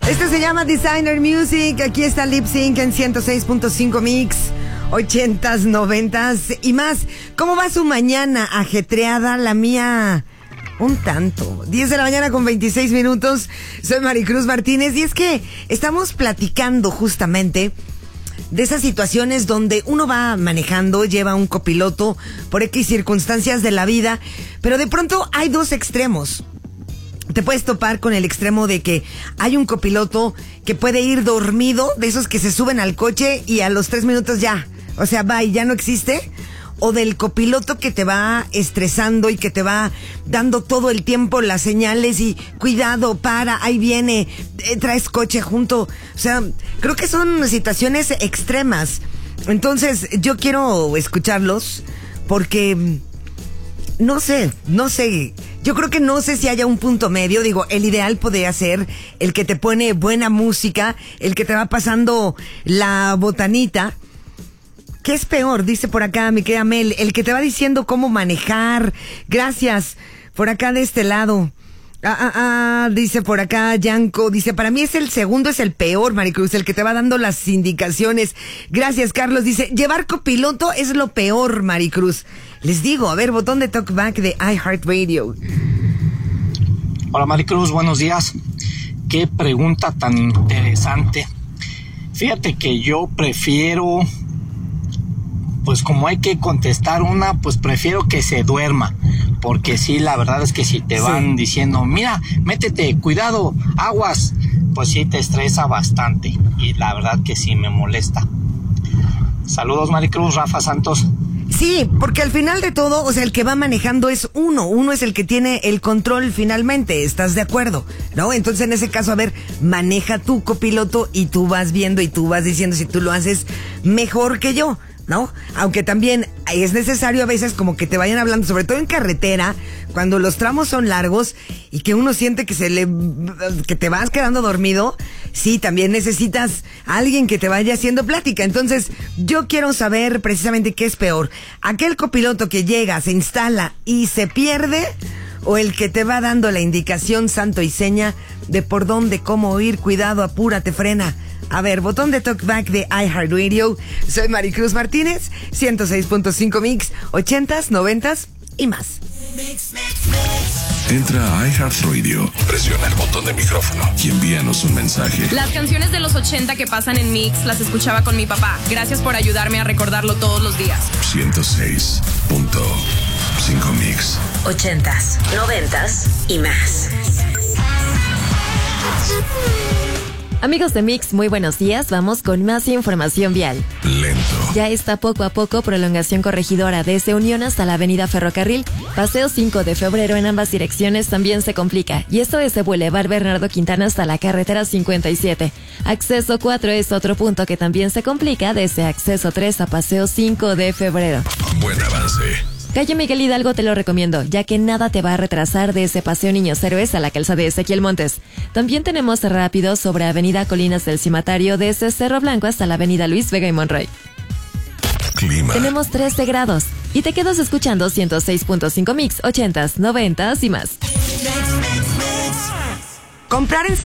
Este se llama Designer Music. Aquí está Lip Sync en 106.5 Mix. 80s, 90s y más. ¿Cómo va su mañana ajetreada? La mía, un tanto. 10 de la mañana con 26 minutos. Soy Maricruz Martínez y es que estamos platicando justamente de esas situaciones donde uno va manejando, lleva un copiloto por X circunstancias de la vida, pero de pronto hay dos extremos. Te puedes topar con el extremo de que hay un copiloto que puede ir dormido, de esos que se suben al coche y a los 3 minutos ya, o sea, va y ya no existe. O del copiloto que te va estresando y que te va dando todo el tiempo las señales y cuidado, para, ahí viene, traes coche junto. O sea, creo que son situaciones extremas. Entonces, yo quiero escucharlos porque no sé. Yo creo que no sé si haya un punto medio. Digo, el ideal podría ser el que te pone buena música, el que te va pasando la botanita. ¿Qué es peor? Dice por acá mi querida Mel, el que te va diciendo cómo manejar. Gracias. Por acá de este lado. Dice por acá Yanko, dice, para mí el segundo es el peor, Maricruz, el que te va dando las indicaciones. Gracias, Carlos. Dice, llevar copiloto es lo peor, Maricruz. Les digo, a ver, botón de talkback de iHeartRadio. Hola, Maricruz, buenos días. Qué pregunta tan interesante. Fíjate que yo prefiero, pues como hay que contestar una, pues prefiero que se duerma. Porque sí, la verdad es que si te van diciendo, mira, métete, cuidado, aguas, pues sí te estresa bastante. Y la verdad que sí me molesta. Saludos, Maricruz, Rafa Santos. Sí, porque al final de todo, o sea, el que va manejando es uno es el que tiene el control finalmente, ¿estás de acuerdo? ¿No? Entonces en ese caso, a ver, maneja tu copiloto y tú vas viendo y tú vas diciendo si tú lo haces mejor que yo, ¿no? Aunque también es necesario a veces como que te vayan hablando, sobre todo en carretera, cuando los tramos son largos y que uno siente que que te vas quedando dormido. Sí, también necesitas a alguien que te vaya haciendo plática. Entonces, yo quiero saber precisamente qué es peor. ¿Aquel copiloto que llega, se instala y se pierde? ¿O el que te va dando la indicación santo y seña de por dónde, cómo ir, cuidado, apúrate, frena? A ver, botón de talkback de iHeartRadio. Soy Maricruz Martínez, 106.5 Mix, 80s, 90s y más. Entra a iHeartRadio, presiona el botón de micrófono y envíanos un mensaje. Las canciones de los 80 que pasan en Mix las escuchaba con mi papá. Gracias por ayudarme a recordarlo todos los días. 106.5 Mix. 80s, 90s y más. Amigos de Mix, muy buenos días. Vamos con más información vial. Lento. Ya está poco a poco prolongación corregidora desde Unión hasta la avenida Ferrocarril. Paseo 5 de febrero en ambas direcciones también se complica. Y esto es de Boulevard Bernardo Quintana hasta la carretera 57. Acceso 4 es otro punto que también se complica desde Acceso 3 a Paseo 5 de febrero. Buen avance. Calle Miguel Hidalgo te lo recomiendo, ya que nada te va a retrasar desde Paseo Niños Héroes a la calzada de Ezequiel Montes. También tenemos rápido sobre Avenida Colinas del Cimatario desde Cerro Blanco hasta la Avenida Luis Vega y Monroy. Clima. Tenemos 13 grados y te quedas escuchando 106.5 Mix, 80s, 90s y más. Comprar en